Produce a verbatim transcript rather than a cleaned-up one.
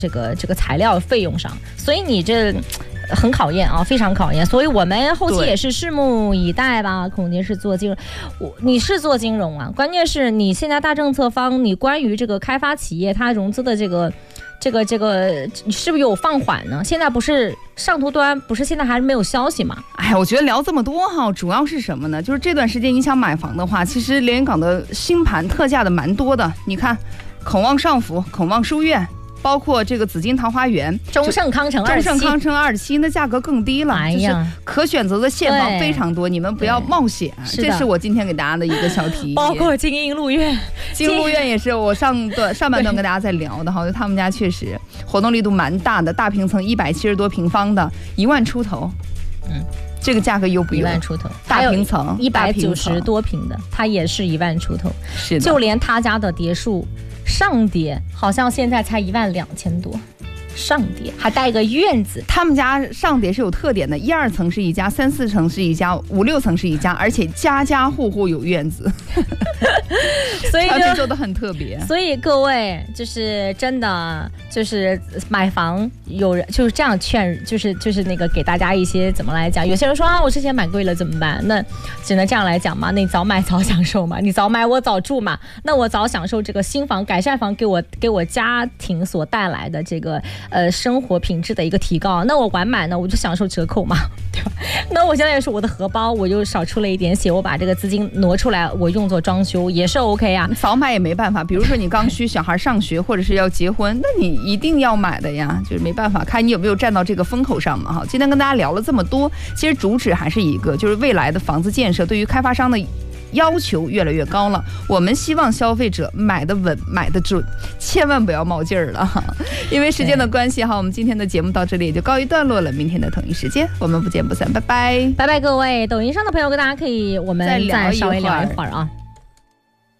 这个这个材料费用上，所以你这很考验啊，非常考验。所以我们后期也是拭目以待吧。孔杰是做金融，我你是做金融啊，关键是你现在大政策方，你关于这个开发企业它融资的这个。这个这个是不是有放缓呢？现在不是上头端，不是现在还是没有消息嘛？ 哎，我觉得聊这么多哈，主要是什么呢？就是这段时间你想买房的话，其实连云港的新盘特价的蛮多的。你看，孔望上府、孔望书院。包括这个紫金桃花源、 中盛康城二期、 中盛康城二期，那价格更低了， 哎呀， 就是可选择的现房非常多，你们不要冒险。这是我今天给大家的一个小提议。 包括金鹰路苑， 金鹰路苑也是我上段上半段跟大家在聊的，好像他们家确实活动力度蛮大的，大平层一百七十多平方的，一万出头，嗯。这个价格优不优？ 一万出头， 大平层一百九十多平的，它也是一万出头。 是的， 就连他家的别墅上叠，好像现在才一万两千多。上叠还带个院子， 他们家上叠是有特点的，一二层是一家，三四层是一家，五六层是一家，而且家家户户有院子， 所以就做的很特别。 所以各位就是真的就是买房有人就是这样劝，就是就是那个给大家一些怎么来讲，有些人说啊我之前买贵了怎么办？那只能这样来讲嘛，那你早买早享受嘛，你早买我早住嘛，那我早享受这个新房改善房给我给我家庭所带来的这个。呃，生活品质的一个提高，那我晚买呢，我就享受折扣嘛，对吧？那我现在也是我的荷包，我就少出了一点血，我把这个资金挪出来，我用作装修也是 OK 啊。 早买也没办法，比如说你刚需小孩上学或者是要结婚，那你一定要买的呀，就是没办法，看你有没有站到这个风口上嘛。哈，今天跟大家聊了这么多，其实主旨还是一个，就是未来的房子建设对于开发商的。要求越来越高了，我们希望消费者买得稳买得准，千万不要冒劲儿了。因为时间的关系哈，我们今天的节目到这里也就告一段落了，明天的同一时间我们不见不散，拜拜拜拜各位。抖音上的朋友跟大家可以我们再稍微聊一会儿啊。